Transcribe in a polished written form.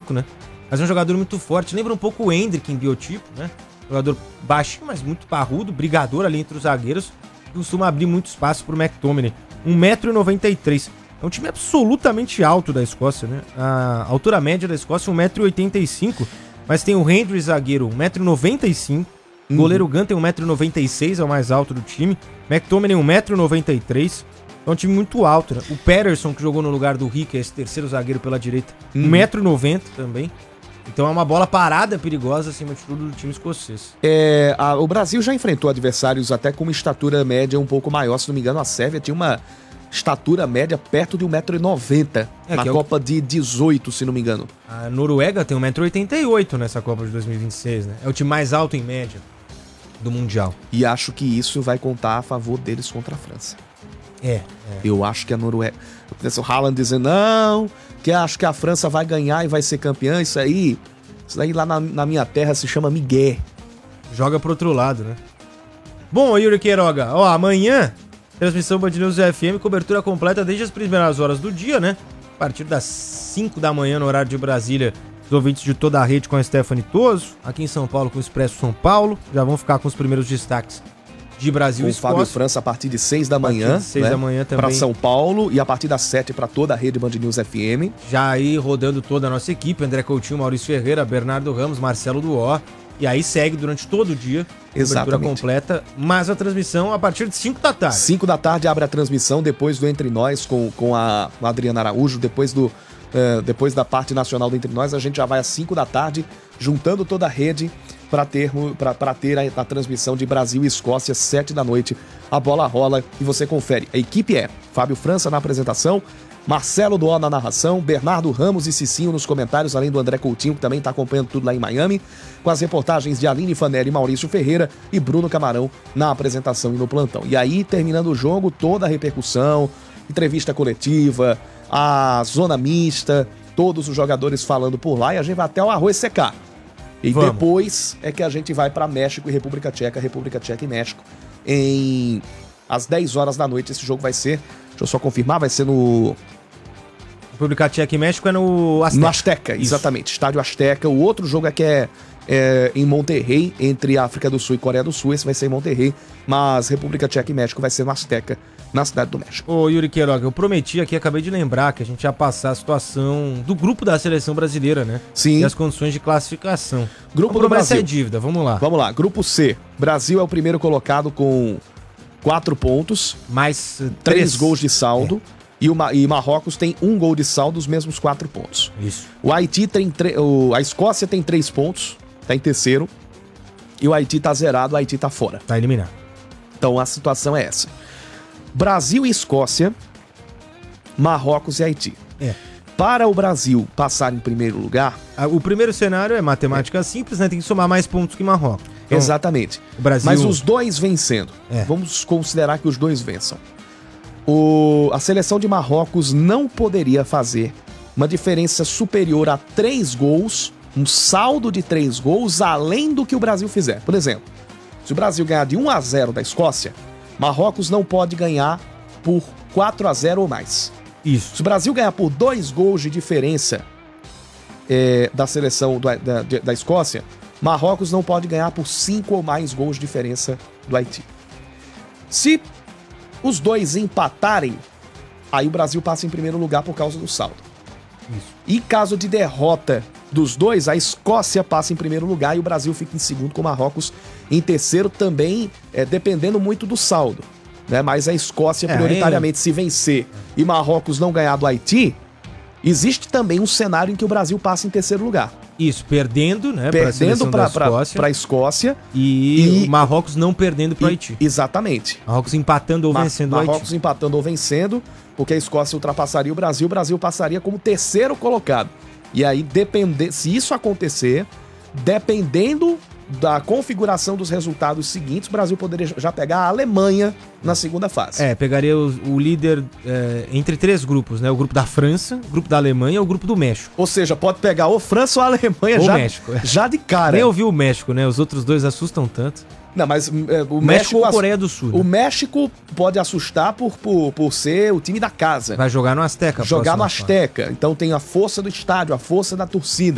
físico, né? Mas é um jogador muito forte. Lembra um pouco o Endrick em biotipo, né? Jogador baixinho, mas muito parrudo, brigador ali entre os zagueiros. Costuma abrir muito espaço pro McTominay. 1,93 m. É um time absolutamente alto da Escócia, né? A altura média da Escócia é 1,85 m. Mas tem o Hendry, zagueiro, 1,95 m. Goleiro Gunn tem 1,96 m, é o mais alto do time. McTominay 1,93 m. É um time muito alto, né? O Patterson, que jogou no lugar do Rick, é esse terceiro zagueiro pela direita, 1,90 m também. Então é uma bola parada perigosa acima de tudo do time escocês. O Brasil já enfrentou adversários até com uma estatura média um pouco maior. Se não me engano, a Sérvia tinha uma estatura média perto de 1,90 m na Copa de 18, se não me engano. A Noruega tem 1,88 m nessa Copa de 2026, né? É o time mais alto em média do Mundial. E acho que isso vai contar a favor deles contra a França. Eu acho que a Noruega... O Haaland dizendo, não, que acho que a França vai ganhar e vai ser campeã. Isso aí lá na minha terra se chama migué. Joga pro outro lado, né? Bom, Yuri Queiroga, amanhã, transmissão Band News FM, cobertura completa desde as primeiras horas do dia, né? A partir das 5 da manhã no horário de Brasília, os ouvintes de toda a rede com a Stephanie Toso, aqui em São Paulo com o Expresso São Paulo, já vão ficar com os primeiros destaques de Brasil e Escócia. Com o Fábio França a partir de 6 da manhã. 6 da manhã também. Para São Paulo e a partir das 7 para toda a rede Band News FM. Já aí rodando toda a nossa equipe, André Coutinho, Maurício Ferreira, Bernardo Ramos, Marcelo Duó. E aí segue durante todo o dia. Cobertura completa. Mas a transmissão a partir de 5 da tarde. 5 da tarde abre a transmissão, depois do Entre Nós com a Adriana Araújo, depois da parte nacional do Entre Nós, a gente já vai às 5 da tarde, juntando toda a rede para ter a transmissão de Brasil e Escócia, 7 da noite. A bola rola e você confere. A equipe é Fábio França na apresentação, Marcelo Duó na narração, Bernardo Ramos e Cicinho nos comentários, além do André Coutinho, que também está acompanhando tudo lá em Miami, com as reportagens de Aline Fanelli, Maurício Ferreira e Bruno Camarão na apresentação e no plantão. E aí, terminando o jogo, toda a repercussão, entrevista coletiva, a zona mista, todos os jogadores falando por lá, e a gente vai até o arroz secar. E depois é que a gente vai para México e República Tcheca e México. Às 10 horas da noite esse jogo vai ser, deixa eu só confirmar, vai ser no... República Tcheca e México é no Azteca. No Azteca, exatamente, Estádio Azteca. O outro jogo é em Monterrey, entre África do Sul e Coreia do Sul, esse vai ser em Monterrey, mas República Tcheca e México vai ser no Azteca, na cidade do México. Ô Yuri Queiroga, eu prometi aqui, acabei de lembrar que a gente ia passar a situação do grupo da seleção brasileira, né? Sim. E as condições de classificação. Grupo do Brasil. É dívida, vamos lá. Vamos lá, grupo C. Brasil é o primeiro colocado com 4 pontos. Mais 3 gols de saldo. E Marrocos tem 1 gol de saldo, os mesmos 4 pontos. Isso. O Haiti a Escócia tem 3 pontos, tá em terceiro. E o Haiti tá zerado, o Haiti tá fora. Tá eliminado. Então a situação é essa. Brasil e Escócia, Marrocos e Haiti. Para o Brasil passar em primeiro lugar... O primeiro cenário é matemática simples, né? Tem que somar mais pontos que Marrocos. Então, exatamente. O Brasil... Mas os dois vencendo. Vamos considerar que os dois vençam. A seleção de Marrocos não poderia fazer uma diferença superior a 3 gols, um saldo de 3 gols, além do que o Brasil fizer. Por exemplo, se o Brasil ganhar de 1-0 da Escócia, Marrocos não pode ganhar por 4-0 ou mais. Isso. Se o Brasil ganhar por 2 gols de diferença da seleção da Escócia, Marrocos não pode ganhar por 5 ou mais gols de diferença do Haiti. Se os dois empatarem, aí o Brasil passa em primeiro lugar por causa do saldo. Isso. E caso de derrota dos dois, a Escócia passa em primeiro lugar e o Brasil fica em segundo, com o Marrocos em terceiro, também dependendo muito do saldo, né? Mas a Escócia, prioritariamente, se vencer e Marrocos não ganhar do Haiti, existe também um cenário em que o Brasil passa em terceiro lugar. Isso, perdendo, né? Perdendo para a Escócia. E o Marrocos não perdendo para o Haiti. Exatamente. Marrocos empatando ou vencendo o Haiti. Marrocos empatando ou vencendo, porque a Escócia ultrapassaria o Brasil passaria como terceiro colocado. E aí, se isso acontecer, dependendo da configuração dos resultados seguintes, o Brasil poderia já pegar a Alemanha na segunda fase. Pegaria o líder entre 3 grupos, né? O grupo da França, o grupo da Alemanha e o grupo do México. Ou seja, pode pegar ou França ou Alemanha ou já, México, já de cara. Nem ouvi o México, né? Os outros dois assustam tanto. Não, mas o México ou Coreia do Sul. O México pode assustar por ser o time da casa. Vai jogar no Azteca. Jogar no Azteca. Então tem a força do estádio, a força da torcida.